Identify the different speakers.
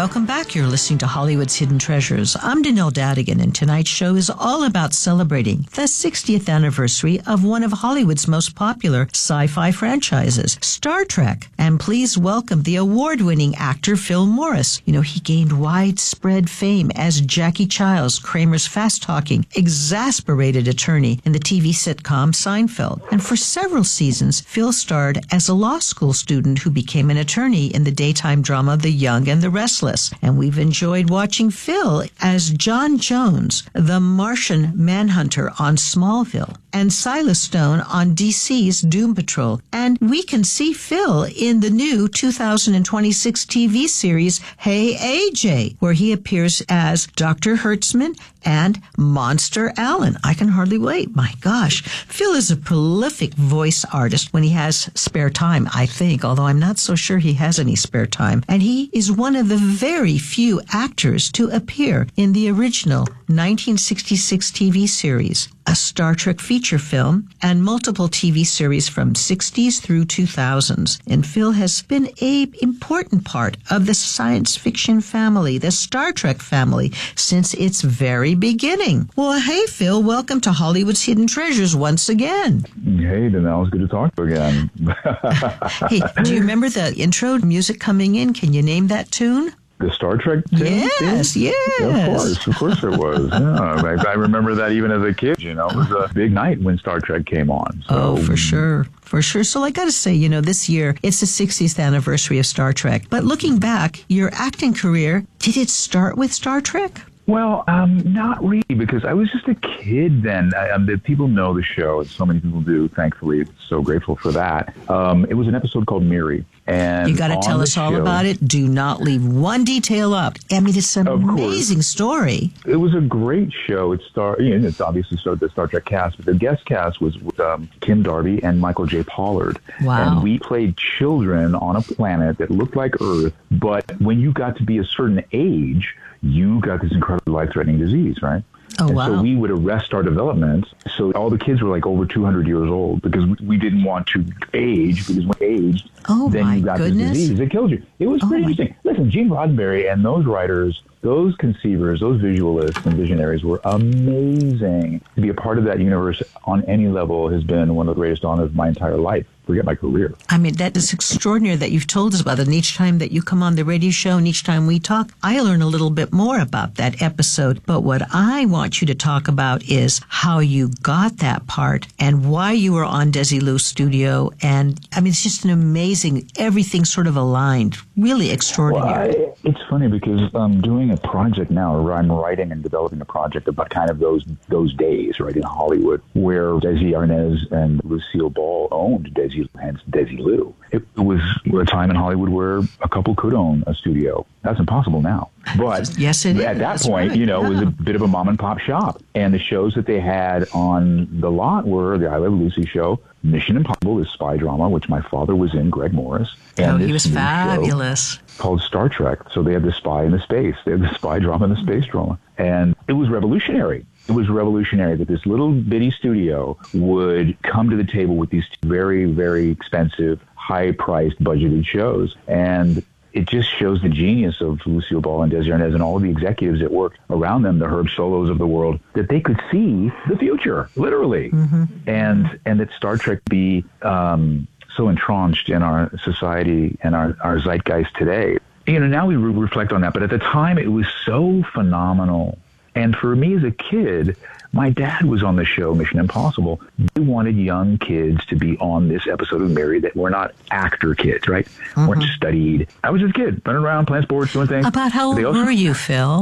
Speaker 1: welcome back. You're listening to Hollywood's Hidden Treasures. I'm Danelle Dadigan, and tonight's show is all about celebrating the 60th anniversary of one of Hollywood's most popular sci-fi franchises, Star Trek. And please welcome the award-winning actor Phil Morris. You know, he gained widespread fame as Jackie Childs, Kramer's fast-talking, exasperated attorney in the TV sitcom Seinfeld. And for several seasons, Phil starred as a law school student who became an attorney in the daytime drama The Young and the Restless. And we've enjoyed watching Phil as John Jones, the Martian Manhunter on Smallville, and Silas Stone on DC's Doom Patrol. And we can see Phil in the new 2026 TV series Hey AJ, where he appears as Dr. Hertzman and Monster Allen. I can hardly wait. My gosh. Phil is a prolific voice artist when he has spare time, I think, although I'm not so sure he has any spare time. And he is one of the very few actors to appear in the original 1966 TV series, a Star Trek feature film, and multiple TV series from 60s through 2000s. And Phil has been an important part of the science fiction family, the Star Trek family, since its very beginning. Well, hey, Phil, welcome to Hollywood's Hidden Treasures once again.
Speaker 2: Hey, Danelle, it's good to talk to you again.
Speaker 1: Hey, do you remember the intro music coming in? Can you name that tune?
Speaker 2: The Star Trek tune?
Speaker 1: Yes.
Speaker 2: Yeah, of course it was. Yeah, I remember that even as a kid, you know, it was a big night when Star Trek came on. So.
Speaker 1: Oh, for sure. For sure. So I got to say, you know, this year, it's the 60th anniversary of Star Trek. But looking back, your acting career, did it start with Star Trek?
Speaker 2: Well, not really, because I was just a kid then. The people know the show, so many people do, thankfully. So grateful for that. It was an episode called Miri. And
Speaker 1: you got to tell us all about it. Do not leave one detail out. I mean, it's an amazing story.
Speaker 2: It was a great show. It's obviously started the Star Trek cast, but the guest cast was with Kim Darby and Michael J. Pollard.
Speaker 1: Wow.
Speaker 2: And we played children on a planet that looked like Earth, but when you got to be a certain age, you got this incredibly life-threatening disease, right?
Speaker 1: Oh,
Speaker 2: and
Speaker 1: wow.
Speaker 2: so we would arrest our development. So all the kids were like over 200 years old because we didn't want to age, because when you aged, then you got this disease. It killed you. It was pretty interesting. Listen, Gene Roddenberry and those writers, those conceivers, those visualists and visionaries were amazing. To be a part of that universe on any level has been one of the greatest honors of my entire life. Forget my career.
Speaker 1: I mean, that is extraordinary that you've told us about it. And each time that you come on the radio show and each time we talk, I learn a little bit more about that episode. But what I want you to talk about is how you got that part and why you were on Desilu Studio. And I mean, it's just an amazing, everything sort of aligned. Really extraordinary.
Speaker 2: Well, it's funny because I'm doing a project now, or I'm writing and developing a project about kind of those days, right, in Hollywood, where Desi Arnaz and Lucille Ball owned Desi, hence Desilu. It was a time in Hollywood where a couple could own a studio. That's impossible now. But
Speaker 1: yes, it is.
Speaker 2: At that point, you know, it was a bit of a mom and pop shop. And the shows that they had on the lot were the I Love Lucy show, Mission Impossible, this spy drama, which my father was in, Greg Morris. And
Speaker 1: he was fabulous.
Speaker 2: Called Star Trek. So they had the spy in the space. They had the spy drama and the space drama. And it was revolutionary. It was revolutionary that this little bitty studio would come to the table with these very, very expensive, high-priced, budgeted shows. And it just shows the genius of Lucille Ball and Desi Arnaz and all of the executives that worked around them, the Herb Solos of the world, that they could see the future, literally. Mm-hmm. And that Star Trek be so entrenched in our society and our zeitgeist today. You know, now we reflect on that, but at the time it was so phenomenal. And for me as a kid, my dad was on the show Mission Impossible. They wanted young kids to be on this episode of Mary that were not actor kids, right? Mm-hmm. Weren't studied. I was just a kid, running around, playing sports, doing things.
Speaker 1: About how old were you, Phil?